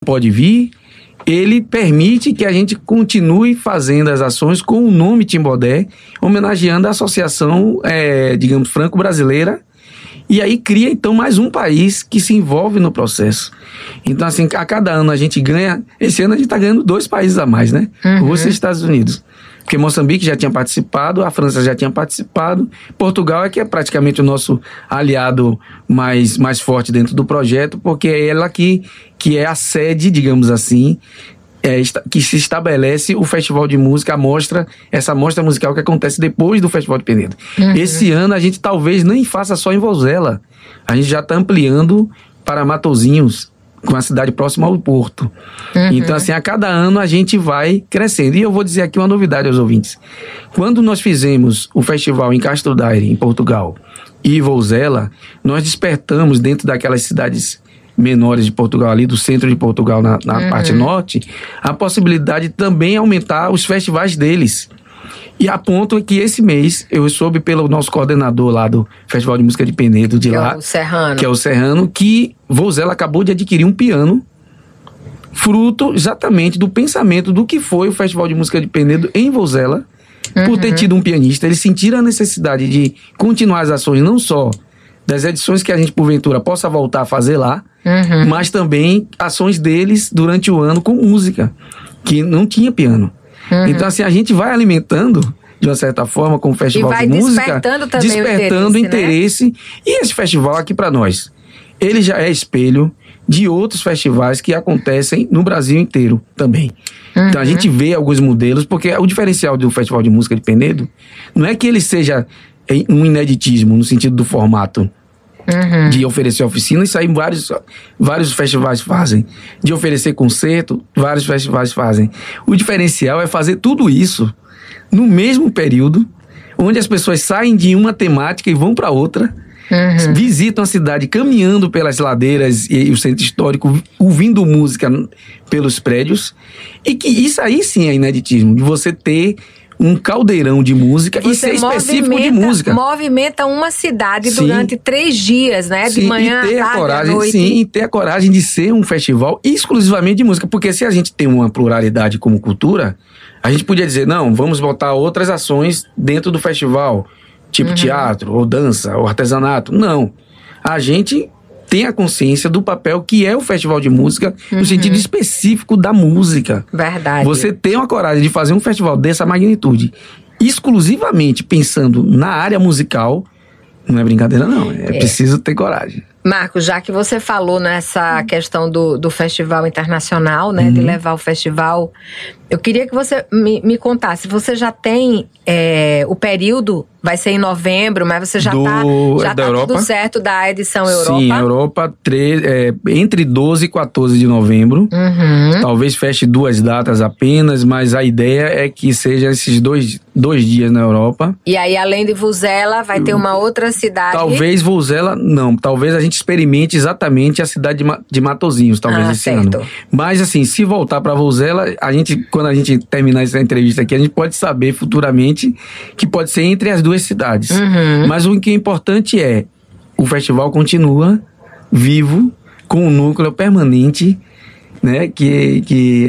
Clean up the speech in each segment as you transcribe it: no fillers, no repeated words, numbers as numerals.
pode vir, ele permite que a gente continue fazendo as ações com o nome Timbodé, homenageando a associação, digamos, franco-brasileira, e aí cria, então, mais um país que se envolve no processo. Então, assim, a cada ano a gente ganha... Esse ano a gente está ganhando 2 países a mais, né? Rússia e Estados Unidos. Porque Moçambique já tinha participado, a França já tinha participado, Portugal é que é praticamente o nosso aliado mais forte dentro do projeto, porque é ela que é a sede, digamos assim, que se estabelece o Festival de Música, essa mostra musical que acontece depois do Festival de Penedo. Esse ano a gente talvez nem faça só em Vouzela, a gente já está ampliando para Matosinhos, com a cidade próxima ao Porto. Então, assim, a cada ano a gente vai crescendo. E eu vou dizer aqui uma novidade aos ouvintes. Quando nós fizemos o festival em Castro Daire, em Portugal, e Vouzela, nós despertamos dentro daquelas cidades menores de Portugal, ali do centro de Portugal, na parte norte, a possibilidade de também aumentar os festivais deles. E a ponto que esse mês, eu soube pelo nosso coordenador lá do Festival de Música de Penedo de lá, que é o Serrano, que Vouzela acabou de adquirir um piano, fruto exatamente do pensamento do que foi o Festival de Música de Penedo em Vouzela, por ter tido um pianista. Eles sentiram a necessidade de continuar as ações, não só das edições que a gente, porventura, possa voltar a fazer lá, mas também ações deles durante o ano com música, que não tinha piano. Então, assim, a gente vai alimentando, de uma certa forma, com o Festival de Música, despertando interesse. Né? E esse festival aqui para nós, ele já é espelho de outros festivais que acontecem no Brasil inteiro também. Então, a gente vê alguns modelos, porque o diferencial do Festival de Música de Penedo não é que ele seja um ineditismo, no sentido do formato, de oferecer oficina, isso aí vários festivais fazem. De oferecer concerto, vários festivais fazem. O diferencial é fazer tudo isso no mesmo período, onde as pessoas saem de uma temática e vão para outra, visitam a cidade caminhando pelas ladeiras e o centro histórico, ouvindo música pelos prédios, e que isso aí sim é ineditismo, de você ter um caldeirão de música e ser específico de música. Movimenta uma cidade durante 3 dias, né? De manhã, à tarde, à noite. Sim, e ter a coragem de ser um festival exclusivamente de música. Porque se a gente tem uma pluralidade como cultura, a gente podia dizer, não, vamos botar outras ações dentro do festival, tipo teatro, ou dança, ou artesanato. Não. A gente tem a consciência do papel que é o festival de música no sentido específico da música. Verdade. Você tem uma coragem de fazer um festival dessa magnitude, exclusivamente pensando na área musical, não é brincadeira não, é preciso ter coragem. Marcos, já que você falou nessa questão do festival internacional, né, de levar o festival, eu queria que você me contasse, você já tem o período, vai ser em novembro, mas você já tá tudo certo da edição Europa? Sim, Europa, entre 12 e 14 de novembro, talvez feche 2 datas apenas, mas a ideia é que seja esses dois dias na Europa. E aí, além de Vouzela, vai ter uma outra cidade? Talvez Vouzela, não, talvez a gente experimente exatamente a cidade de Matosinhos, talvez esse ano. Mas assim, se voltar para Vouzela, quando a gente terminar essa entrevista aqui, a gente pode saber futuramente que pode ser entre as 2 cidades. Mas o que é importante é, o festival continua vivo, com um núcleo permanente, né, que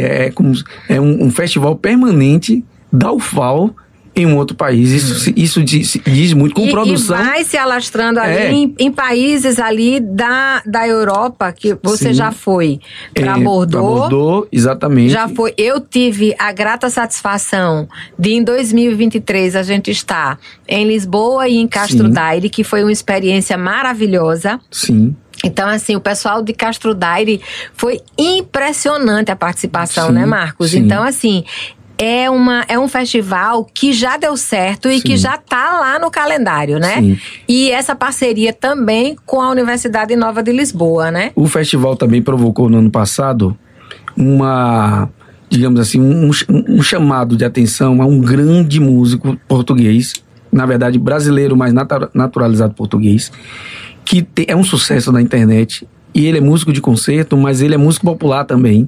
é um festival permanente da UFAL em um outro país. Isso diz muito, com produção. E vai se alastrando ali em países ali da Europa, que você já foi para Bordeaux. Para Bordeaux, exatamente. Já foi. Eu tive a grata satisfação de, em 2023, a gente estar em Lisboa e em Castro Daire, que foi uma experiência maravilhosa. Sim. Então, assim, o pessoal de Castro Daire foi impressionante a participação, né, Marcos? Então, assim, é um festival que já deu certo e que já está lá no calendário, né? E essa parceria também com a Universidade Nova de Lisboa, né? O festival também provocou no ano passado digamos assim, um chamado de atenção a um grande músico português, na verdade brasileiro, mas naturalizado português, que é um sucesso na internet. E ele é músico de concerto, mas ele é músico popular também.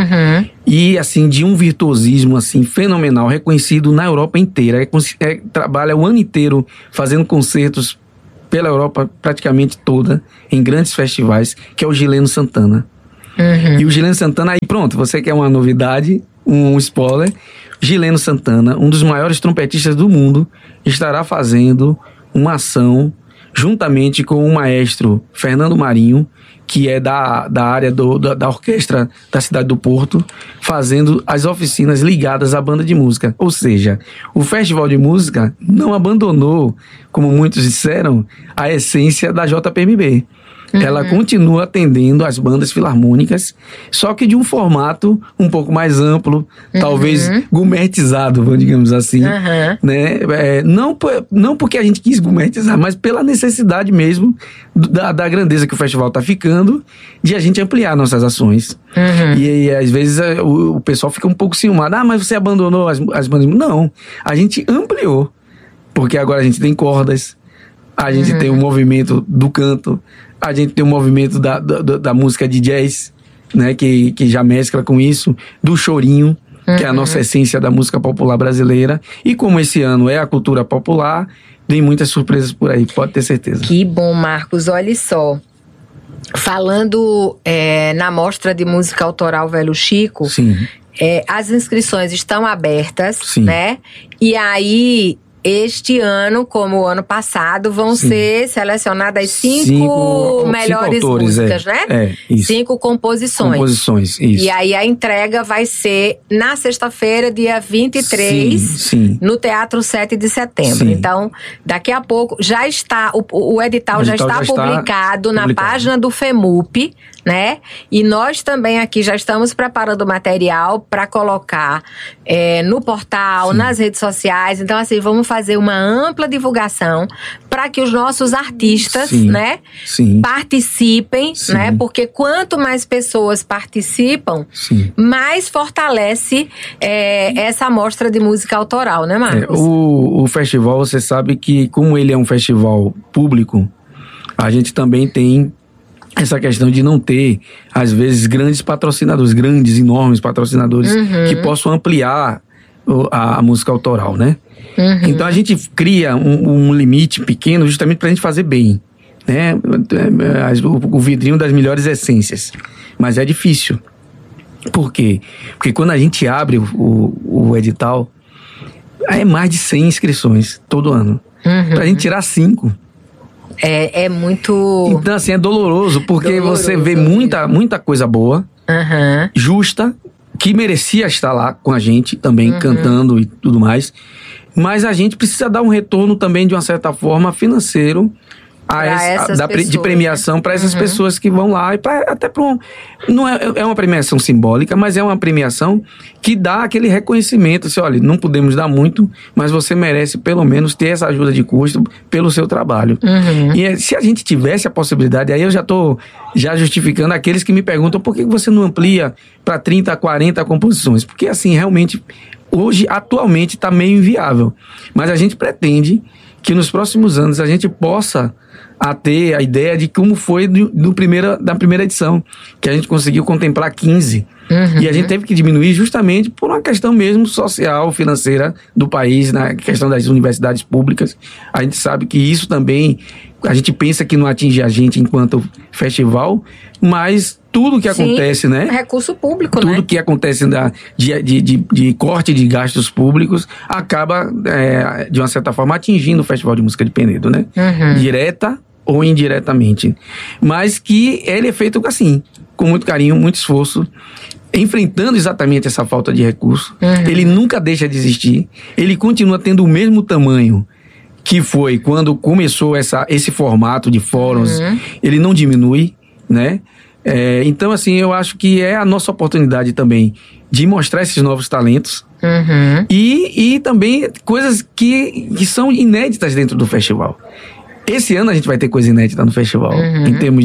E assim, de um virtuosismo assim, fenomenal, reconhecido na Europa inteira. Trabalha o ano inteiro fazendo concertos pela Europa praticamente toda, em grandes festivais, que é o Gileno Santana. E o Gileno Santana, aí pronto, você quer uma novidade, um spoiler. Gileno Santana, um dos maiores trompetistas do mundo, estará fazendo uma ação juntamente com o maestro Fernando Marinho, que é da área da orquestra da cidade do Porto, fazendo as oficinas ligadas à banda de música. Ou seja, o Festival de Música não abandonou, como muitos disseram, a essência da JPMB. Ela continua atendendo as bandas filarmônicas, só que de um formato um pouco mais amplo, talvez gourmetizado, digamos assim. Né? Não porque a gente quis gourmetizar, mas pela necessidade mesmo da grandeza que o festival está ficando, de a gente ampliar nossas ações. E às vezes o pessoal fica um pouco ciumado. Mas você abandonou as bandas? Não, a gente ampliou, porque agora a gente tem cordas, a gente tem o movimento do canto, a gente tem o movimento da música de jazz, né, que já mescla com isso, do chorinho, que é a nossa essência da música popular brasileira. E como esse ano é a cultura popular, tem muitas surpresas por aí, pode ter certeza. Que bom, Marcos. Olha só, falando na Mostra de Música Autoral Velho Chico, as inscrições estão abertas, né? E aí, este ano, como o ano passado, vão ser selecionadas cinco melhores autores, músicas, né? Isso. 5 composições. Composições, isso. E aí a entrega vai ser na sexta-feira, dia 23, no Teatro 7 de Setembro. Então, daqui a pouco, já está, o edital já está publicado na página do FEMUP, né? E nós também aqui já estamos preparando material para colocar no portal, nas redes sociais. Então, assim, vamos fazer uma ampla divulgação para que os nossos artistas, né, participem, né? Porque quanto mais pessoas participam, mais fortalece essa mostra de música autoral, né, Marcos? O festival, você sabe que, como ele é um festival público, a gente também tem essa questão de não ter, às vezes, grandes, enormes patrocinadores que possam ampliar a música autoral, né? Então a gente cria um limite pequeno justamente para a gente fazer bem, né? O vidrinho das melhores essências. Mas é difícil. Por quê? Porque quando a gente abre o edital, é mais de 100 inscrições todo ano. Pra gente tirar 5. É muito... Então, assim, é doloroso, porque você vê muita coisa boa, justa, que merecia estar lá com a gente também, cantando e tudo mais. Mas a gente precisa dar um retorno também, de uma certa forma, financeiro, de premiação para essas pessoas que vão lá. E não é uma premiação simbólica, mas é uma premiação que dá aquele reconhecimento. Assim, olha, não podemos dar muito, mas você merece pelo menos ter essa ajuda de custo pelo seu trabalho. E se a gente tivesse a possibilidade, aí eu já estou justificando aqueles que me perguntam por que você não amplia para 30, 40 composições. Porque assim, realmente, hoje, atualmente, está meio inviável. Mas a gente pretende que nos próximos anos a gente possa ter a ideia de como foi da primeira edição, que a gente conseguiu contemplar 15. E a gente teve que diminuir justamente por uma questão mesmo social, financeira do país, na questão das universidades públicas. A gente sabe que isso também, a gente pensa que não atinge a gente enquanto festival, mas tudo que acontece, né? Recurso público, tudo, né? Tudo que acontece de corte de gastos públicos acaba, de uma certa forma, atingindo o Festival de Música de Penedo, né? Direta ou indiretamente. Mas que ele é feito assim, com muito carinho, muito esforço, enfrentando exatamente essa falta de recurso. Ele nunca deixa de existir. Ele continua tendo o mesmo tamanho que foi quando começou esse formato de fóruns. Ele não diminui, né? Então, assim, eu acho que é a nossa oportunidade também de mostrar esses novos talentos e também coisas que são inéditas dentro do festival. Esse ano a gente vai ter coisa inédita no festival, em termos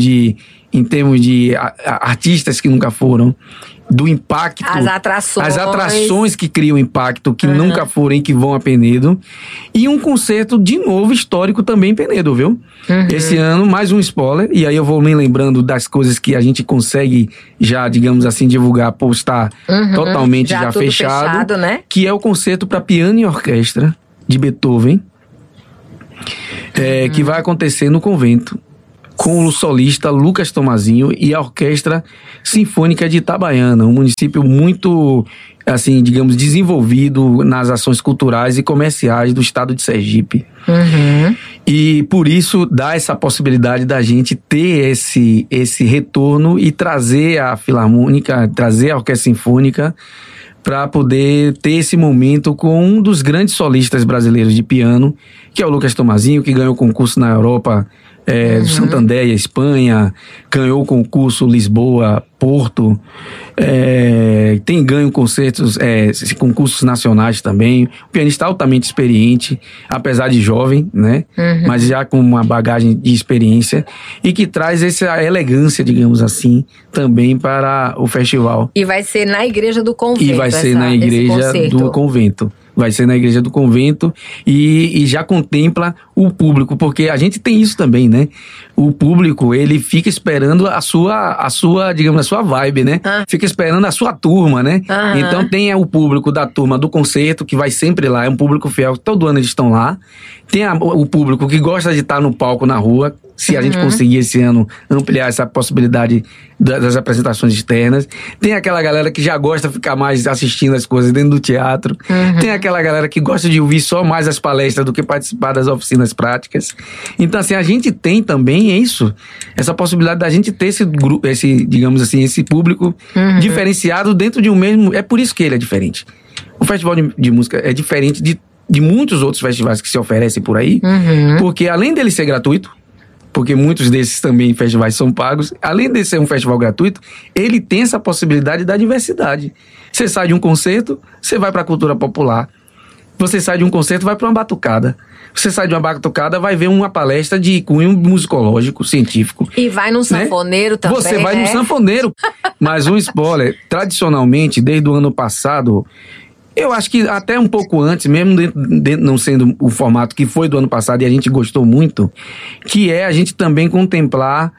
de artistas que nunca foram, do impacto, as atrações que criam impacto, que nunca foram e que vão a Penedo, e um concerto de novo histórico também em Penedo, viu? Esse ano, mais um spoiler, e aí eu vou me lembrando das coisas que a gente consegue já, digamos assim, divulgar, postar totalmente já fechado, né? Que é o concerto para piano e orquestra de Beethoven, que vai acontecer no convento com o solista Lucas Tomazinho e a Orquestra Sinfônica de Itabaiana, um município muito, assim, digamos, desenvolvido nas ações culturais e comerciais do estado de Sergipe. E por isso dá essa possibilidade da gente ter esse retorno e trazer a Filarmônica, trazer a Orquestra Sinfônica para poder ter esse momento com um dos grandes solistas brasileiros de piano, que é o Lucas Tomazinho, que ganhou concurso na Europa, do Santander, Espanha, ganhou o concurso Lisboa, Porto, tem ganho concursos nacionais também. Um pianista altamente experiente, apesar de jovem, né? Mas já com uma bagagem de experiência e que traz essa elegância, digamos assim, também para o festival. E vai ser na Igreja do Convento. E vai ser na Igreja do Convento. Vai ser na Igreja do Convento e já contempla o público, porque a gente tem isso também, né? O público, ele fica esperando a sua, digamos, a sua vibe, né? Fica esperando a sua turma, né? Então tem o público da turma do concerto, que vai sempre lá, é um público fiel, todo ano eles estão lá. Tem o público que gosta de estar no palco, na rua, se a gente conseguir esse ano ampliar essa possibilidade das apresentações externas. Tem aquela galera que já gosta de ficar mais assistindo as coisas dentro do teatro. Tem aquela galera que gosta de ouvir só mais as palestras do que participar das oficinas práticas. Então, assim, a gente tem também isso, essa possibilidade da gente ter esse grupo, digamos assim, esse público diferenciado dentro de um mesmo... É por isso que ele é diferente. O Festival de Música é diferente de muitos outros festivais que se oferecem por aí, porque além dele ser gratuito, porque muitos desses também festivais são pagos, além de ser um festival gratuito, ele tem essa possibilidade da diversidade. Você sai de um concerto, você vai para a cultura popular. Você sai de um concerto, vai para uma batucada. Você sai de uma batucada, vai ver uma palestra de cunho musicológico, científico. E vai num sanfoneiro também, Você vai num sanfoneiro. Mas um spoiler, tradicionalmente, desde o ano passado... Eu acho que até um pouco antes, mesmo dentro não sendo o formato que foi do ano passado e a gente gostou muito, que é a gente também contemplar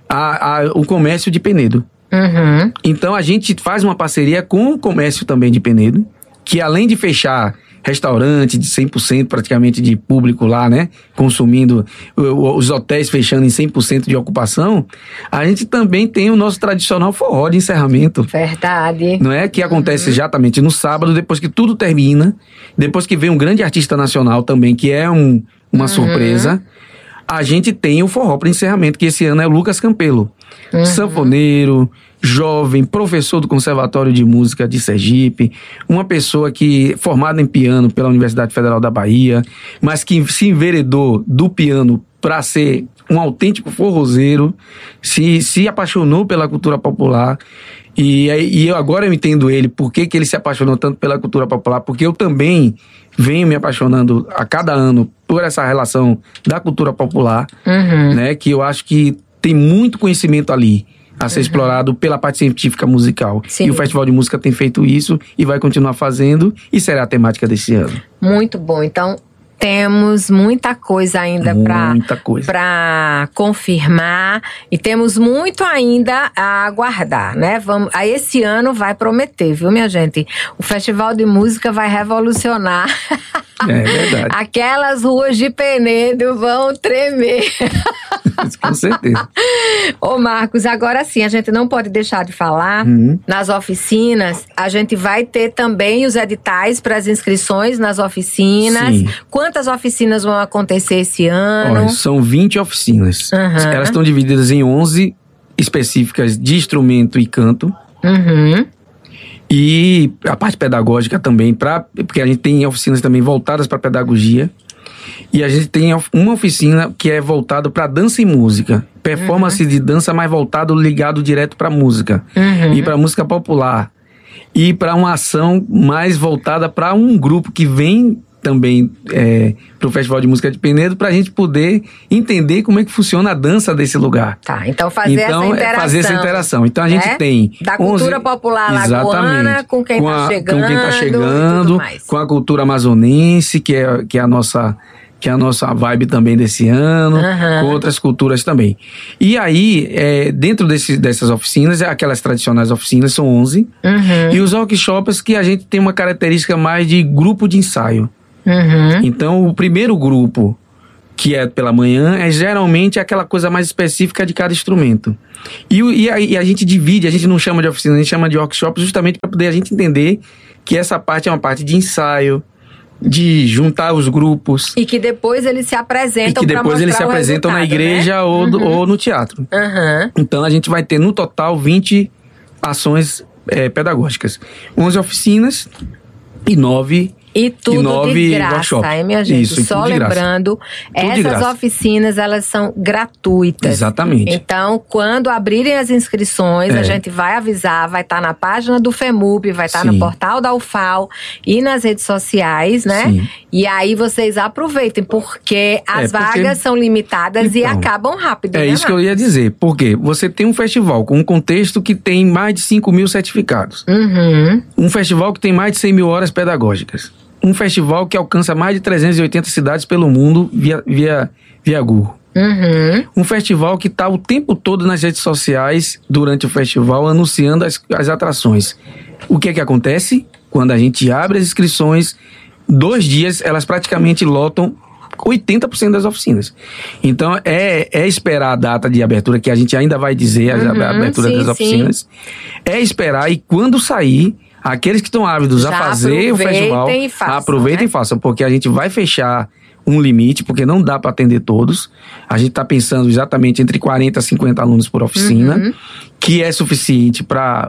o comércio de Penedo. Então a gente faz uma parceria com o comércio também de Penedo, que além de fechar restaurante de 100% praticamente de público lá, né? Consumindo, os hotéis fechando em 100% de ocupação, a gente também tem o nosso tradicional forró de encerramento. Verdade. Não é? Que acontece exatamente no sábado, depois que tudo termina, depois que vem um grande artista nacional também, que é uma surpresa, a gente tem o forró para encerramento, que esse ano é o Lucas Campelo. Sanfoneiro, jovem, professor do Conservatório de Música de Sergipe, uma pessoa que formada em piano pela Universidade Federal da Bahia, mas que se enveredou do piano para ser um autêntico forrozeiro, se apaixonou pela cultura popular. E agora eu entendo ele, por que ele se apaixonou tanto pela cultura popular, porque eu também venho me apaixonando a cada ano por essa relação da cultura popular, né, que eu acho que tem muito conhecimento ali a ser explorado pela parte científica musical. Sim. E o Festival de Música tem feito isso e vai continuar fazendo, e será a temática desse ano. Muito bom. Então, temos muita coisa ainda para confirmar e temos muito ainda a aguardar, né? Esse ano vai prometer, viu, minha gente? O Festival de Música vai revolucionar. É verdade. Aquelas ruas de Penedo vão tremer. Com certeza. Ô Marcos, agora sim, a gente não pode deixar de falar. Nas oficinas, a gente vai ter também os editais para as inscrições nas oficinas. Sim. Quantas oficinas vão acontecer esse ano? Olha, são 20 oficinas. Elas estão divididas em 11 específicas de instrumento e canto. E a parte pedagógica também, porque a gente tem oficinas também voltadas para pedagogia. E a gente tem uma oficina que é voltada para dança e música. Performance de dança, mais voltado, ligado direto para música. E para música popular. E para uma ação mais voltada para um grupo que vem também para o Festival de Música de Penedo, para a gente poder entender como é que funciona a dança desse lugar. Tá, então fazer essa interação. Então a gente tem... Da cultura popular lagoana, com quem está chegando. Com quem está chegando, com a cultura amazonense, que é a nossa vibe também desse ano, com outras culturas também. E aí, dentro dessas oficinas, aquelas tradicionais oficinas, são 11, e os workshops que a gente tem uma característica mais de grupo de ensaio. Então, o primeiro grupo que é pela manhã, é geralmente aquela coisa mais específica de cada instrumento. E a gente divide, a gente não chama de oficina, a gente chama de workshop, justamente para poder a gente entender que essa parte é uma parte de ensaio, de juntar os grupos. E que depois eles se apresentam na igreja, né? ou no teatro. Então a gente vai ter no total 20 ações pedagógicas. 11 oficinas e 9 E tudo de graça, workshop. Minha gente? Isso, só lembrando, essas oficinas, elas são gratuitas. Exatamente. Então, quando abrirem as inscrições, a gente vai avisar, vai estar na página do FEMUP, vai estar no portal da UFAL e nas redes sociais, né? Sim. E aí vocês aproveitem, porque as vagas são limitadas e acabam rápido, né? É isso que eu ia dizer, porque você tem um festival com um contexto que tem mais de 5 mil certificados. Um festival que tem mais de 100 mil horas pedagógicas. Um festival que alcança mais de 380 cidades pelo mundo via Google. Um festival que está o tempo todo nas redes sociais, durante o festival, anunciando as atrações. O que é que acontece? Quando a gente abre as inscrições, 2 dias, elas praticamente lotam 80% das oficinas. Então, é esperar a data de abertura, que a gente ainda vai dizer, a abertura das oficinas. É esperar, e quando sair, aqueles que estão ávidos a fazer o festival, aproveitem e façam, porque a gente vai fechar um limite, porque não dá para atender todos. A gente está pensando exatamente entre 40 a 50 alunos por oficina, que é suficiente para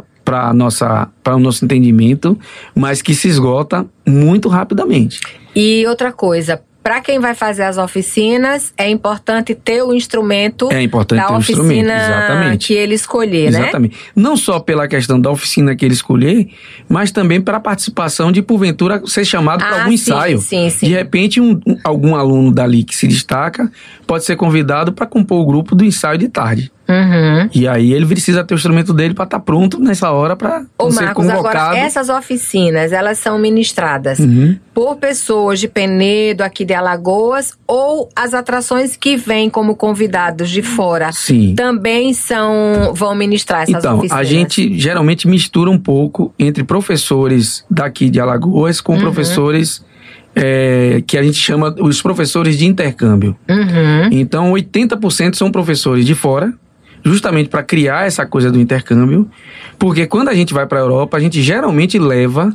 o nosso entendimento, mas que se esgota muito rapidamente. E outra coisa, para quem vai fazer as oficinas, é importante ter o instrumento da oficina que ele escolher, né? Exatamente. Não só pela questão da oficina que ele escolher, mas também para a participação de, porventura, ser chamado para algum ensaio. Sim. De repente, algum aluno dali que se destaca pode ser convidado para compor o grupo do ensaio de tarde. E aí ele precisa ter o instrumento dele para estar pronto nessa hora para ser convocado. Agora, essas oficinas, elas são ministradas por pessoas de Penedo, aqui de Alagoas, ou as atrações que vêm como convidados de fora também vão ministrar essas oficinas? Então, a gente geralmente mistura um pouco entre professores daqui de Alagoas com professores que a gente chama os professores de intercâmbio. Então, 80% são professores de fora, justamente para criar essa coisa do intercâmbio, porque quando a gente vai para a Europa, a gente geralmente leva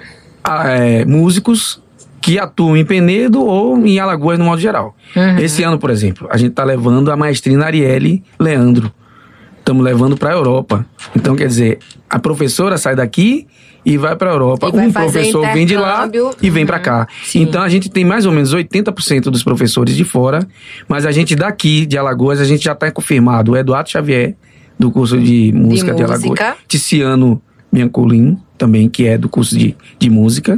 músicos que atuam em Penedo ou em Alagoas no modo geral. Esse ano, por exemplo, a gente está levando a maestrina Arielle Leandro. Estamos levando para a Europa. Então, quer dizer, a professora sai daqui e vai para a Europa. Um professor vem de lá e vem para cá. Então, a gente tem mais ou menos 80% dos professores de fora, mas a gente daqui, de Alagoas, a gente já está confirmado. O Eduardo Xavier, do curso de música de Alagoas. Tiziano Biancolin, também, que é do curso de música.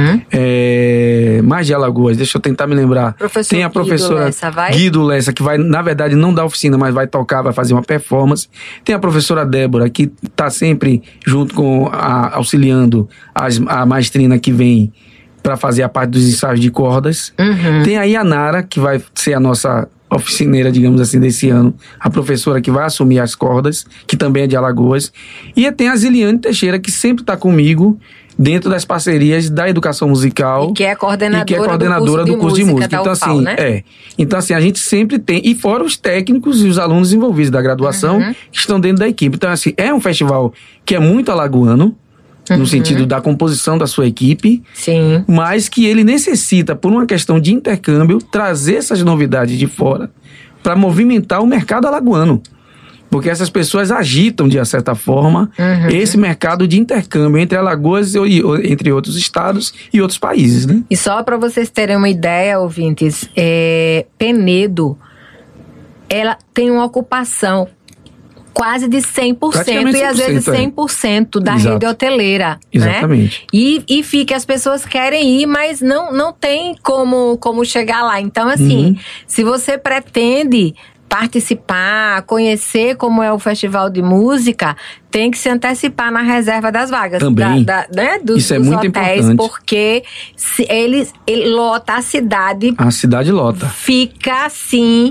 Mais de Alagoas, deixa eu tentar me lembrar. Tem a professora Guido Lessa, que vai, na verdade, não dar oficina, mas vai tocar, vai fazer uma performance. Tem a professora Débora, que está sempre junto com auxiliando a maestrina que vem para fazer a parte dos ensaios de cordas. Tem a Yanara, que vai ser a nossa oficineira, digamos assim, desse ano, a professora que vai assumir as cordas, que também é de Alagoas. E tem a Ziliane Teixeira, que sempre está comigo dentro das parcerias da educação musical. E que é coordenadora do curso de música. Então, assim, né? Então, assim, a gente sempre tem, e fora os técnicos e os alunos envolvidos da graduação, que estão dentro da equipe. Então, assim, é um festival que é muito alagoano, no sentido da composição da sua equipe, mas que ele necessita, por uma questão de intercâmbio, trazer essas novidades de fora para movimentar o mercado alagoano. Porque essas pessoas agitam, de certa forma, esse mercado de intercâmbio entre Alagoas e entre outros estados e outros países, né? E só para vocês terem uma ideia, ouvintes, Penedo, ela tem uma ocupação quase de 100%, e às vezes 100% da rede hoteleira. Exatamente. Né? E fica, as pessoas querem ir, mas não tem como chegar lá. Então, assim, se você pretende participar, conhecer como é o festival de música, tem que se antecipar na reserva das vagas. Também. Dos Isso é muito hotéis, importante. porque ele lota a cidade. A cidade lota. Fica assim,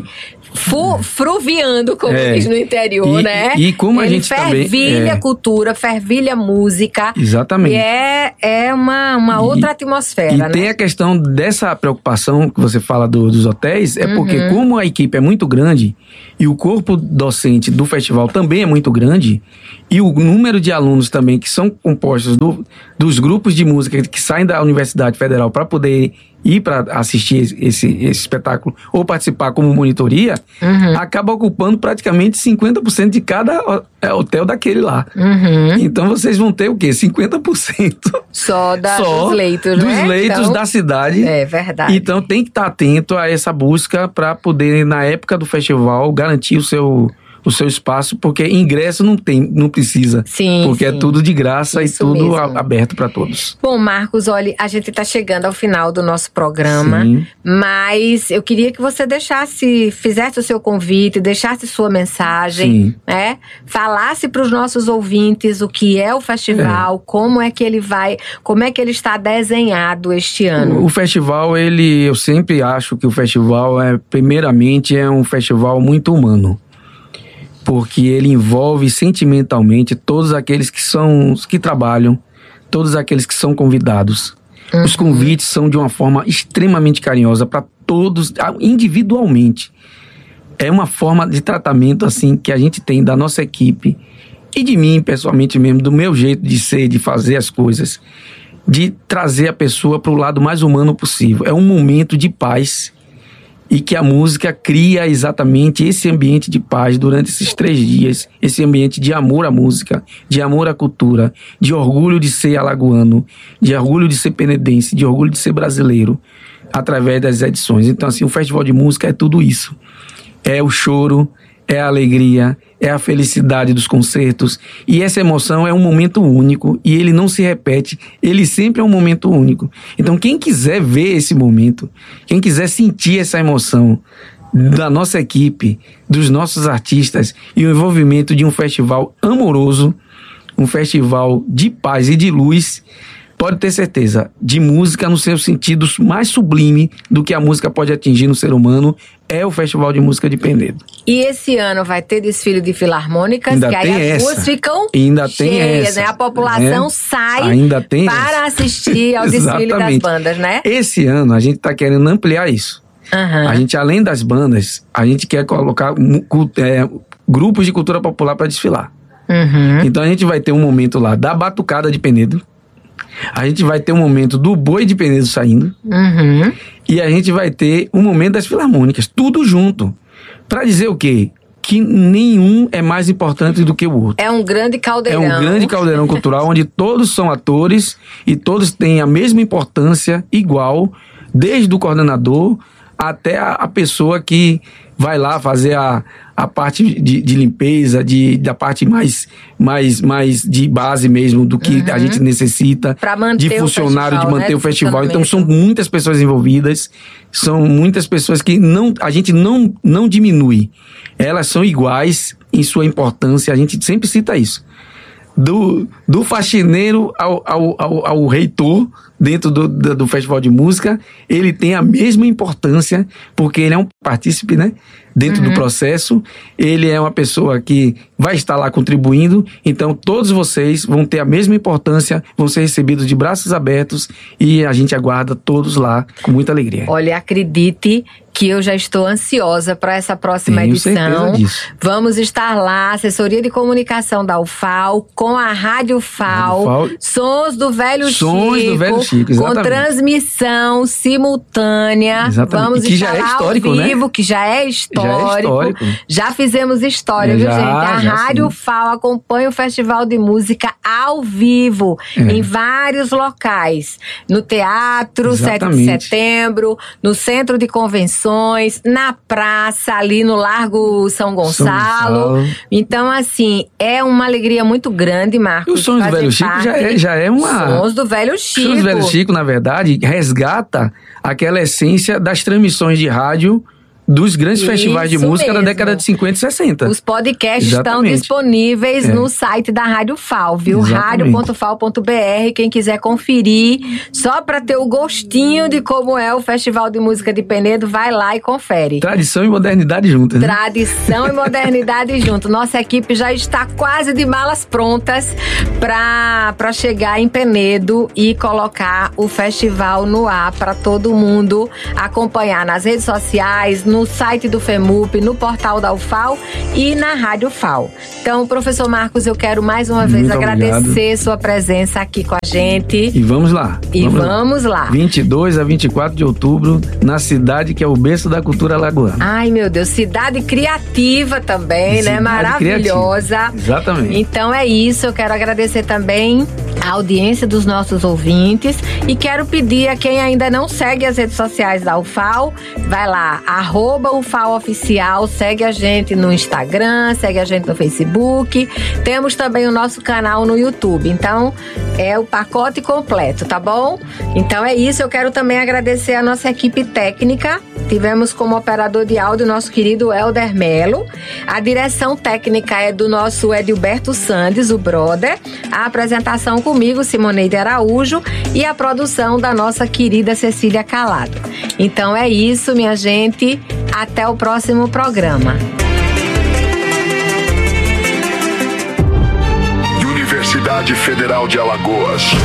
fruviando, como diz no interior, né? E como a gente fervilha a cultura, fervilha a música. Exatamente. E é uma outra atmosfera, né? E tem a questão dessa preocupação que você fala dos hotéis, porque como a equipe é muito grande e o corpo docente do festival também é muito grande, e o número de alunos também que são compostos dos grupos de música que saem da Universidade Federal para poder ir para assistir esse espetáculo ou participar como monitoria, acaba ocupando praticamente 50% de cada hotel daquele lá. Então vocês vão ter o quê? 50% só dos leitos, dos leitos então, da cidade. É verdade. Então tem que estar atento a essa busca para poder, na época do festival, garantir o seu espaço, porque ingresso não precisa. Sim, porque é tudo de graça. Isso e tudo mesmo. Aberto para todos. Bom, Marcos, olha, a gente está chegando ao final do nosso programa, mas eu queria que você fizesse o seu convite, deixasse sua mensagem, né? Falasse para os nossos ouvintes o que é o festival, como é que ele está desenhado este ano. O festival, eu sempre acho que o festival primeiramente é um festival muito humano. Porque ele envolve sentimentalmente todos aqueles que trabalham, todos aqueles que são convidados. Os convites são de uma forma extremamente carinhosa para todos, individualmente. É uma forma de tratamento assim que a gente tem da nossa equipe e de mim, pessoalmente mesmo, do meu jeito de ser, de fazer as coisas, de trazer a pessoa para o lado mais humano possível. É um momento de paz. E que a música cria exatamente esse ambiente de paz durante esses 3 dias. Esse ambiente de amor à música, de amor à cultura, de orgulho de ser alagoano, de orgulho de ser penedense, de orgulho de ser brasileiro, através das edições. Então, assim, o Festival de Música é tudo isso. É o choro, é a alegria, é a felicidade dos concertos. E essa emoção é um momento único e ele não se repete. Ele sempre é um momento único. Então, quem quiser ver esse momento, quem quiser sentir essa emoção da nossa equipe, dos nossos artistas e o envolvimento de um festival amoroso, um festival de paz e de luz, pode ter certeza, de música no seu sentido mais sublime do que a música pode atingir no ser humano, é o Festival de Música de Penedo. E esse ano vai ter desfile de filarmônicas, ainda que aí as ruas ficam cheias, né? A população sai para assistir ao desfile das bandas, né? Esse ano a gente está querendo ampliar isso. A gente, além das bandas, a gente quer colocar grupos de cultura popular para desfilar. Então a gente vai ter um momento lá da batucada de Penedo. A gente vai ter um momento do boi de Penedo saindo. E a gente vai ter um momento das filarmônicas. Tudo junto. Pra dizer o quê? Que nenhum é mais importante do que o outro. É um grande caldeirão. É um grande caldeirão cultural onde todos são atores e todos têm a mesma importância igual, desde o coordenador até a pessoa que vai lá fazer a parte de limpeza, da parte mais de base mesmo, do que a gente necessita, de funcionário, de manter o festival. Então são muitas pessoas envolvidas, são muitas pessoas que a gente não diminui. Elas são iguais em sua importância, a gente sempre cita isso. Do faxineiro ao reitor dentro do Festival de Música, ele tem a mesma importância, porque ele é um partícipe, né? Dentro do processo, ele é uma pessoa que vai estar lá contribuindo, então todos vocês vão ter a mesma importância, vão ser recebidos de braços abertos e a gente aguarda todos lá com muita alegria. Olha, acredite que eu já estou ansiosa para essa próxima edição. Certeza disso. Vamos estar lá, assessoria de comunicação da UFAL, com a Rádio UFAL, Sons do Velho Chico, com transmissão simultânea. Exatamente. Vamos que já é histórico, ao vivo, né? Que já é histórico. Já fizemos história, viu, gente? A Rádio UFAL acompanha o Festival de Música ao vivo, em vários locais. No Teatro, 7 de Setembro, no Centro de Convenções, na praça, ali no Largo São Gonçalo. Então, assim, é uma alegria muito grande, Marcos. E o Sons do Velho Chico já é uma... Sons do Velho Chico. Sons do Velho Chico, na verdade, resgata aquela essência das transmissões de rádio dos grandes festivais de música mesmo. da década de 50 e 60. Os podcasts Exatamente. estão disponíveis no site da Rádio FAO, viu? radio.fal.br. Quem quiser conferir, só para ter o gostinho de como é o Festival de Música de Penedo, vai lá e confere. Tradição e modernidade juntas, né? Tradição e modernidade junto. Nossa equipe já está quase de malas prontas para chegar em Penedo e colocar o festival no ar para todo mundo acompanhar nas redes sociais, no site do FEMUP, no portal da UFAO e na Rádio FAO. Então, professor Marcos, eu quero mais uma vez agradecer sua presença aqui com a gente. E vamos lá. Vamos lá. 22 a 24 de outubro, na cidade que é o berço da cultura alagoana. Ai, meu Deus, cidade criativa também, cidade, né? Maravilhosa. Criativa. Exatamente. Então é isso, eu quero agradecer também a audiência dos nossos ouvintes e quero pedir a quem ainda não segue as redes sociais da UFAO, vai lá, @UFAOoficial, segue a gente no Instagram, segue a gente no Facebook, temos também o nosso canal no YouTube, então é o pacote completo, tá bom? Então é isso, eu quero também agradecer a nossa equipe técnica. Tivemos como operador de áudio o nosso querido Helder Melo. A direção técnica é do nosso Edilberto Sandes, o brother. A apresentação comigo, Simoneide Araújo. E a produção da nossa querida Cecília Calado. Então é isso, minha gente. Até o próximo programa. Universidade Federal de Alagoas.